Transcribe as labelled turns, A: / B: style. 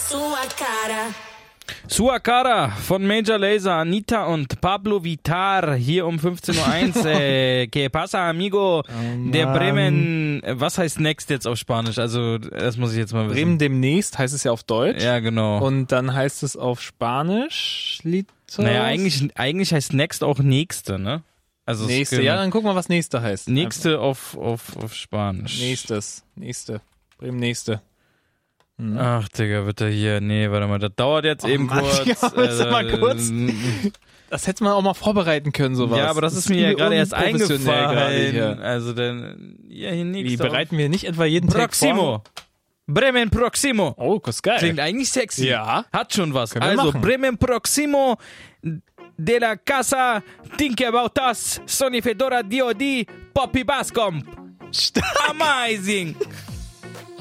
A: Sua Cara von Major Lazer, Anita und Pablo Vittar hier um 15.01 Uhr. Que pasa, amigo? Der Bremen, was heißt next jetzt auf Spanisch? Also, das muss ich jetzt mal wissen.
B: Bremen demnächst heißt es ja auf Deutsch.
A: Ja, genau.
B: Und dann heißt es auf Spanisch,
A: Naja, eigentlich heißt next auch nächste, ne? Also
B: nächste, ja, dann guck mal, was nächste heißt.
A: Nächste auf Spanisch.
B: Nächste. Bremen nächste.
A: Ach, Digga, bitte hier. Nee, warte mal, das dauert jetzt eben
B: Mann,
A: kurz.
B: Ja, mal kurz. Das hätte man auch mal vorbereiten können, sowas.
A: Ja, aber das ist mir ja gerade erst
B: unprofessionell
A: eingefallen. Also dann, ja, hier nichts.
B: Wie bereiten wir nicht etwa jeden Tag vor?
A: Bremen Proximo.
B: Oh, das ist geil.
A: Klingt eigentlich sexy.
B: Ja.
A: Hat schon was.
B: Können wir
A: Also,
B: machen.
A: Bremen Proximo de la Casa, think about us, Sony Fedora DOD, Poppy Bascom. Amazing.